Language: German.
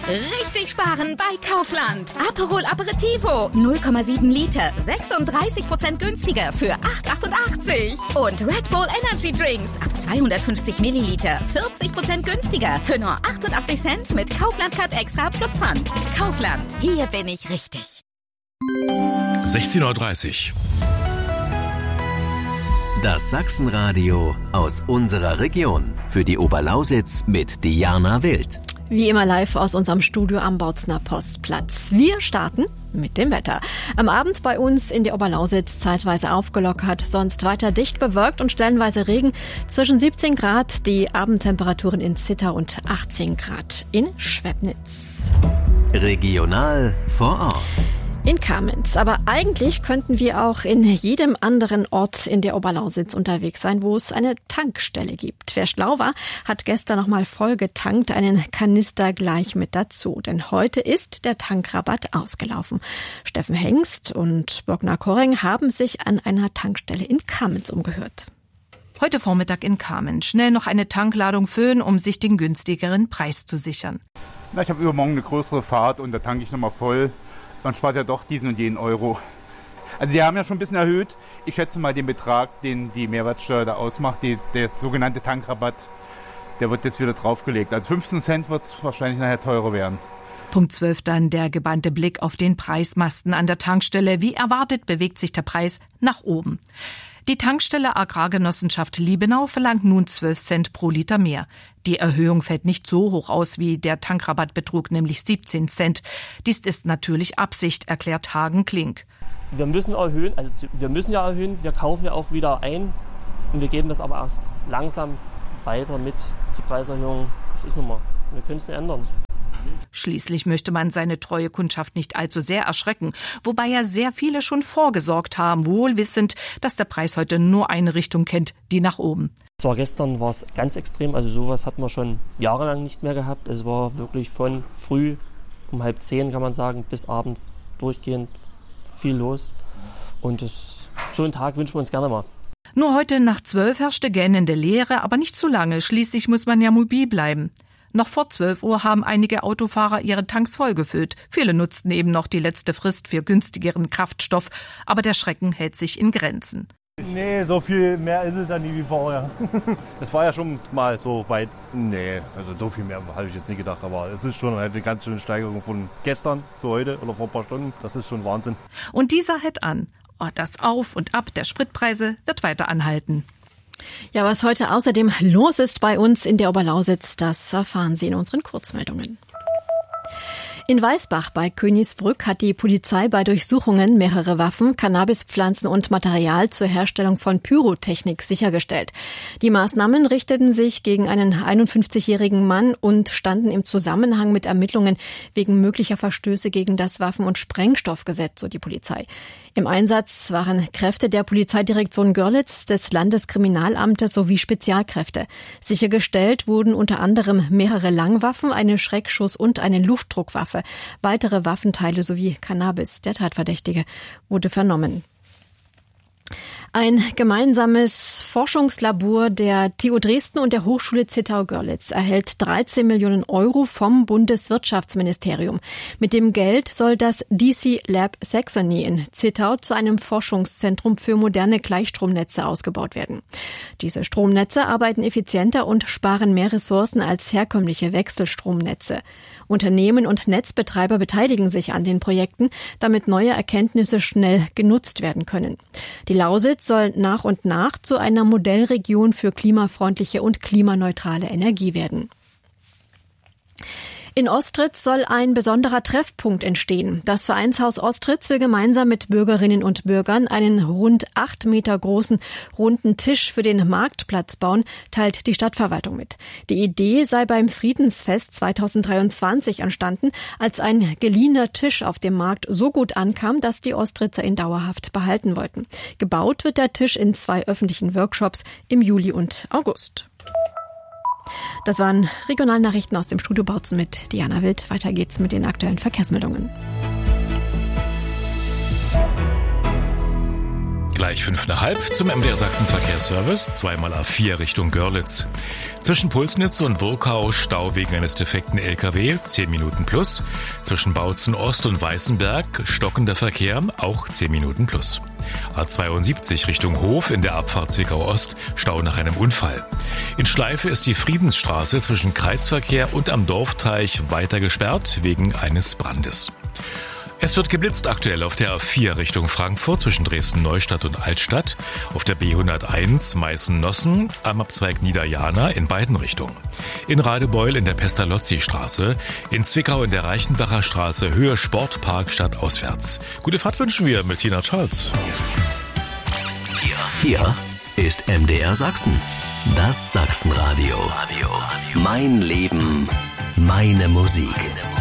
Richtig sparen bei Kaufland. Aperol Aperitivo, 0,7 Liter, 36% günstiger für 8,88. Und Red Bull Energy Drinks ab 250 Milliliter, 40% günstiger für nur 88 Cent mit Kaufland Card Extra plus Pfand. Kaufland, hier bin ich richtig. 16:30 Uhr. Das Sachsenradio aus unserer Region. Für die Oberlausitz mit Diana Wild. Wie immer live aus unserem Studio am Bautzner Postplatz. Wir starten mit dem Wetter. Am Abend bei uns in der Oberlausitz zeitweise aufgelockert, sonst weiter dicht bewölkt und stellenweise Regen. Zwischen 17 Grad die Abendtemperaturen in Zittau und 18 Grad in Schwebnitz. Regional vor Ort. In Kamenz. Aber eigentlich könnten wir auch in jedem anderen Ort in der Oberlausitz unterwegs sein, wo es eine Tankstelle gibt. Wer schlau war, hat gestern nochmal voll getankt, einen Kanister gleich mit dazu. Denn heute ist der Tankrabatt ausgelaufen. Steffen Hengst und Birgner Korring haben sich an einer Tankstelle in Kamenz umgehört. Heute Vormittag in Kamenz. Schnell noch eine Tankladung füllen, um sich den günstigeren Preis zu sichern. Ich habe übermorgen eine größere Fahrt und da tanke ich nochmal voll. Man spart ja doch diesen und jenen Euro. Also die haben ja schon ein bisschen erhöht. Ich schätze mal den Betrag, den die Mehrwertsteuer da ausmacht, der sogenannte Tankrabatt, der wird jetzt wieder draufgelegt. Also 15 Cent wird es wahrscheinlich nachher teurer werden. Punkt 12 dann der gebannte Blick auf den Preismasten an der Tankstelle. Wie erwartet bewegt sich der Preis nach oben. Die Tankstelle Agrargenossenschaft Liebenau verlangt nun 12 Cent pro Liter mehr. Die Erhöhung fällt nicht so hoch aus wie der Tankrabatt betrug, nämlich 17 Cent. Dies ist natürlich Absicht, erklärt Hagen Klink. Wir müssen erhöhen, wir kaufen ja auch wieder ein und wir geben das aber erst langsam weiter mit. Die Preiserhöhung, das ist nun mal, wir können es nicht ändern. Schließlich möchte man seine treue Kundschaft nicht allzu sehr erschrecken, wobei ja sehr viele schon vorgesorgt haben, wohl wissend, dass der Preis heute nur eine Richtung kennt, die nach oben. Zwar gestern war es ganz extrem, also sowas hat man schon jahrelang nicht mehr gehabt. Es war wirklich von früh um 9:30, kann man sagen, bis abends durchgehend viel los. Und so einen Tag wünschen wir uns gerne mal. Nur heute nach 12 herrschte gähnende Leere, aber nicht zu lange. Schließlich muss man ja mobil bleiben. Noch vor 12 Uhr haben einige Autofahrer ihre Tanks vollgefüllt. Viele nutzten eben noch die letzte Frist für günstigeren Kraftstoff. Aber der Schrecken hält sich in Grenzen. Nee, so viel mehr ist es ja nie wie vorher. Das war ja schon mal so weit. Nee, also so viel mehr habe ich jetzt nicht gedacht. Aber es ist schon eine ganz schöne Steigerung von gestern zu heute oder vor ein paar Stunden. Das ist schon Wahnsinn. Und dieser hält an. Das Auf und Ab der Spritpreise wird weiter anhalten. Ja, was heute außerdem los ist bei uns in der Oberlausitz, das erfahren Sie in unseren Kurzmeldungen. In Weißbach bei Königsbrück hat die Polizei bei Durchsuchungen mehrere Waffen, Cannabispflanzen und Material zur Herstellung von Pyrotechnik sichergestellt. Die Maßnahmen richteten sich gegen einen 51-jährigen Mann und standen im Zusammenhang mit Ermittlungen wegen möglicher Verstöße gegen das Waffen- und Sprengstoffgesetz, so die Polizei. Im Einsatz waren Kräfte der Polizeidirektion Görlitz, des Landeskriminalamtes sowie Spezialkräfte. Sichergestellt wurden unter anderem mehrere Langwaffen, eine Schreckschuss- und eine Luftdruckwaffe. Weitere Waffenteile sowie Cannabis. Der Tatverdächtige wurde vernommen. Ein gemeinsames Forschungslabor der TU Dresden und der Hochschule Zittau-Görlitz erhält 13 Millionen Euro vom Bundeswirtschaftsministerium. Mit dem Geld soll das DC Lab Saxony in Zittau zu einem Forschungszentrum für moderne Gleichstromnetze ausgebaut werden. Diese Stromnetze arbeiten effizienter und sparen mehr Ressourcen als herkömmliche Wechselstromnetze. Unternehmen und Netzbetreiber beteiligen sich an den Projekten, damit neue Erkenntnisse schnell genutzt werden können. Die Lausitz soll nach und nach zu einer Modellregion für klimafreundliche und klimaneutrale Energie werden. In Ostritz soll ein besonderer Treffpunkt entstehen. Das Vereinshaus Ostritz will gemeinsam mit Bürgerinnen und Bürgern einen rund 8 Meter großen runden Tisch für den Marktplatz bauen, teilt die Stadtverwaltung mit. Die Idee sei beim Friedensfest 2023 entstanden, als ein geliehener Tisch auf dem Markt so gut ankam, dass die Ostritzer ihn dauerhaft behalten wollten. Gebaut wird der Tisch in 2 öffentlichen Workshops im Juli und August. Das waren Regionalnachrichten aus dem Studio Bautzen mit Diana Wild. Weiter geht's mit den aktuellen Verkehrsmeldungen. Gleich gleich 5,5 zum MDR Sachsen Verkehrsservice, 2x A4 Richtung Görlitz. Zwischen Pulsnitz und Burkau Stau wegen eines defekten LKW, 10 Minuten plus. Zwischen Bautzen Ost und Weißenberg stockender Verkehr, auch 10 Minuten plus. A72 Richtung Hof in der Abfahrt Zwickau Ost, Stau nach einem Unfall. In Schleife ist die Friedensstraße zwischen Kreisverkehr und am Dorfteich weiter gesperrt wegen eines Brandes. Es wird geblitzt aktuell auf der A4 Richtung Frankfurt zwischen Dresden-Neustadt und Altstadt, auf der B101 Meißen-Nossen am Abzweig Niederjana in beiden Richtungen. In Radebeul in der Pestalozzi-Straße, in Zwickau in der Reichenbacher Straße Höhe Sportpark stadtauswärts. Gute Fahrt wünschen wir mit Tina Charles. Hier ist MDR Sachsen, das Sachsenradio. Mein Leben, meine Musik.